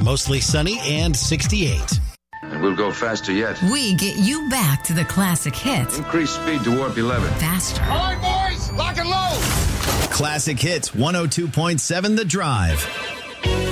mostly sunny and 68. And we'll go faster yet. We get you back to the classic hits. Increase speed to warp 11. Faster. All right, boys, lock and load. Classic Hits 102.7 The Drive.